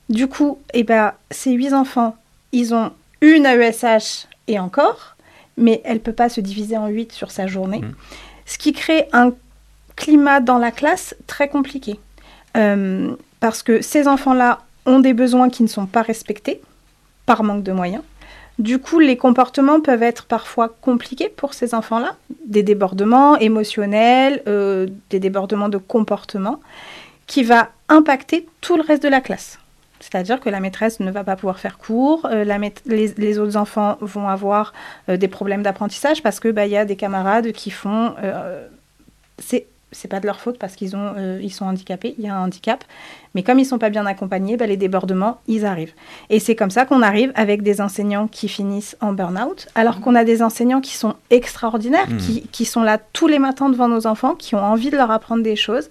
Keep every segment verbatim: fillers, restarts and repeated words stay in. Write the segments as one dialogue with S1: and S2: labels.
S1: Du coup, eh ben, ces huit enfants, ils ont une A E S H et encore, mais elle ne peut pas se diviser en huit sur sa journée, mmh. ce qui crée un climat dans la classe très compliqué. Euh, parce que ces enfants-là ont des besoins qui ne sont pas respectés par manque de moyens. Du coup, les comportements peuvent être parfois compliqués pour ces enfants-là, des débordements émotionnels, euh, des débordements de comportement, qui va impacter tout le reste de la classe. C'est-à-dire que la maîtresse ne va pas pouvoir faire cours, euh, la maît- les, les autres enfants vont avoir euh, des problèmes d'apprentissage parce que bah, y a des camarades qui font... Euh, c'est, c'est pas de leur faute parce qu'ils ont, euh, ils sont handicapés, il y a un handicap, mais comme ils sont pas bien accompagnés, bah, les débordements, ils arrivent. Et c'est comme ça qu'on arrive avec des enseignants qui finissent en burn-out, alors qu'on a des enseignants qui sont extraordinaires, mmh. qui, qui sont là tous les matins devant nos enfants, qui ont envie de leur apprendre des choses.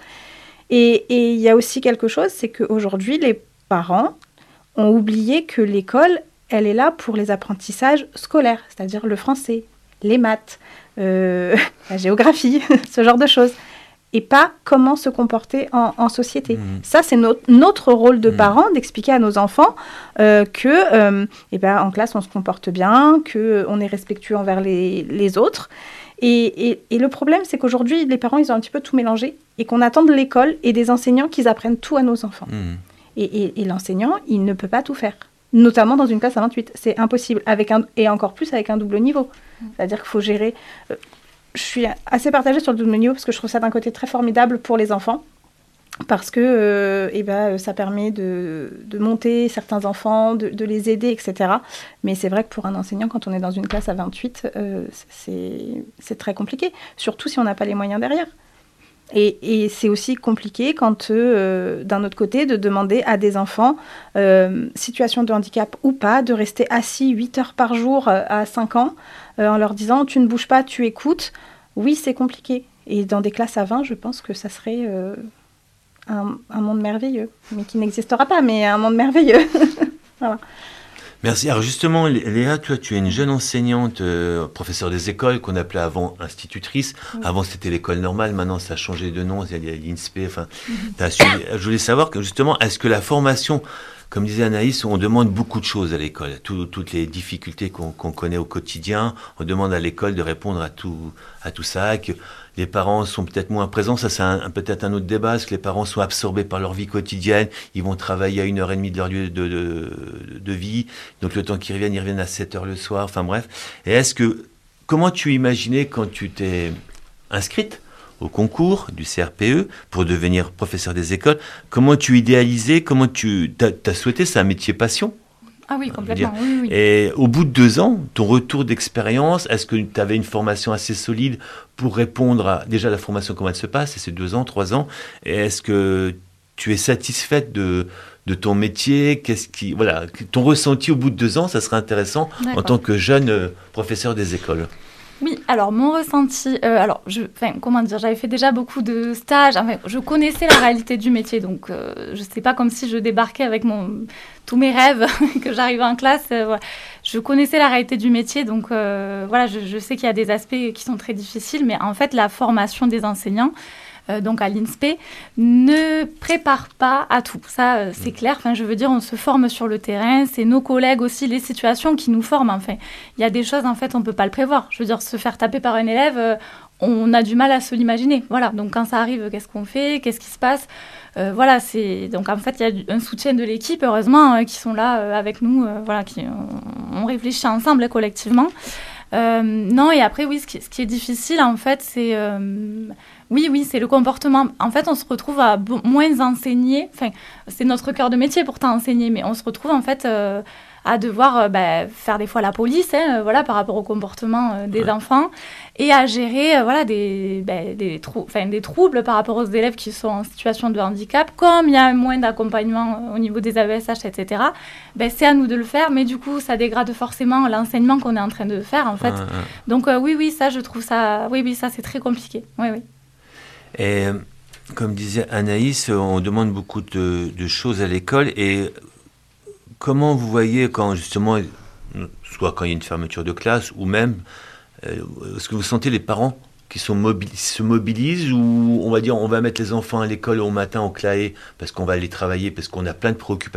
S1: Et il y a aussi quelque chose, c'est qu'aujourd'hui, les parents ont oublié que l'école, elle est là pour les apprentissages scolaires, c'est-à-dire le français, les maths, euh, la géographie, ce genre de choses, et pas comment se comporter en, en société. Mmh. Ça, c'est notre, notre rôle de mmh. parents, d'expliquer à nos enfants euh, que, euh, eh ben, en classe, on se comporte bien, qu'on est respectueux envers les, les autres. Et, et, et le problème, c'est qu'aujourd'hui, les parents, ils ont un petit peu tout mélangé et qu'on attend de l'école et des enseignants qu'ils apprennent tout à nos enfants. Mmh. Et, et, et l'enseignant, il ne peut pas tout faire, notamment dans une classe à vingt-huit. C'est impossible, avec un, et encore plus avec un double niveau. Mmh. C'est-à-dire qu'il faut gérer... Euh, je suis assez partagée sur le double niveau parce que je trouve ça d'un côté très formidable pour les enfants, parce que euh, eh ben, ça permet de, de monter certains enfants, de, de les aider, et cetera. Mais c'est vrai que pour un enseignant, quand on est dans une classe à vingt-huit, euh, c'est, c'est très compliqué, surtout si on n'a pas les moyens derrière. Et, et c'est aussi compliqué quand, euh, d'un autre côté, de demander à des enfants, euh, situation de handicap ou pas, de rester assis huit heures par jour euh, à cinq ans, euh, en leur disant « tu ne bouges pas, tu écoutes ». Oui, c'est compliqué. Et dans des classes à vingt, je pense que ça serait euh, un, un monde merveilleux, mais qui n'existera pas, mais un monde merveilleux. Voilà.
S2: Merci. Alors justement, Léa, toi, tu es une jeune enseignante, euh, professeure des écoles, qu'on appelait avant institutrice. Oui. Avant, c'était l'école normale. Maintenant, ça a changé de nom. Il y a l'I N S P. Enfin, mm-hmm. t'as suivi. Je voulais savoir, que, justement, est-ce que la formation, comme disait Anaïs, on demande beaucoup de choses à l'école. Tout, toutes les difficultés qu'on, qu'on connaît au quotidien, on demande à l'école de répondre à tout, à tout ça. Que les parents sont peut-être moins présents. Ça, c'est un, peut-être un autre débat. Est-ce que les parents sont absorbés par leur vie quotidienne? Ils vont travailler à une heure et demie de leur lieu de, de, de vie. Donc, le temps qu'ils reviennent, ils reviennent à sept heures le soir. Enfin, bref. Et est-ce que, comment tu imaginais quand tu t'es inscrite au concours du C R P E pour devenir professeur des écoles? Comment tu idéalisais? Comment tu, t'as, t'as souhaité? C'est un métier passion?
S3: Ah oui, complètement. Oui, oui.
S2: Et au bout de deux ans, ton retour d'expérience, est-ce que tu avais une formation assez solide pour répondre à déjà la formation, comment elle se passe, et c'est deux ans, trois ans, et est-ce que tu es satisfaite de, de ton métier? Qu'est-ce qui, voilà, ton ressenti au bout de deux ans, ça serait intéressant. D'accord. En tant que jeune euh, professeur des écoles.
S3: Oui, alors mon ressenti, euh, alors je, enfin comment dire, j'avais fait déjà beaucoup de stages, enfin, je connaissais la réalité du métier, donc euh, je sais pas comme si je débarquais avec mon tous mes rêves que j'arrivais en classe, euh, voilà. Je connaissais la réalité du métier, donc euh, voilà, je, je sais qu'il y a des aspects qui sont très difficiles, mais en fait la formation des enseignants, euh, donc à l'I N S P, ne prépare pas à tout. Ça, euh, c'est clair. Enfin, je veux dire, on se forme sur le terrain. C'est nos collègues aussi, les situations qui nous forment. Enfin, il y a des choses, en fait, on ne peut pas le prévoir. Je veux dire, se faire taper par un élève, euh, on a du mal à se l'imaginer. Voilà. Donc, quand ça arrive, qu'est-ce qu'on fait? Qu'est-ce qui se passe? Euh, voilà, c'est... Donc, en fait, il y a un soutien de l'équipe, heureusement, euh, qui sont là euh, avec nous. Euh, voilà, qui, on, on réfléchit ensemble, et collectivement. Euh, non, et après, oui, ce qui, ce qui est difficile, en fait, c'est... Euh, oui, oui, c'est le comportement. En fait, on se retrouve à b- moins enseigner. Enfin, c'est notre cœur de métier, pourtant, enseigner. Mais on se retrouve, en fait, euh, à devoir euh, bah, faire des fois la police, hein, voilà, par rapport au comportement euh, des ouais. enfants. Et à gérer euh, voilà, des, bah, des, trou- des troubles par rapport aux élèves qui sont en situation de handicap. Comme il y a moins d'accompagnement au niveau des A E S H, et cetera, bah, c'est à nous de le faire. Mais du coup, ça dégrade forcément l'enseignement qu'on est en train de faire, en fait. Ouais, ouais. Donc, euh, oui, oui, ça, je trouve ça... Oui, oui, ça, c'est très compliqué. Oui, oui.
S2: Et comme disait Anaïs, on demande beaucoup de, de choses à l'école. Et comment vous voyez quand justement, soit quand il y a une fermeture de classe, ou même, euh, est-ce que vous sentez les parents qui sont mobilis- se mobilisent, ou on va dire on va mettre les enfants à l'école au matin au C L A E parce qu'on va aller travailler, parce qu'on a plein de préoccupations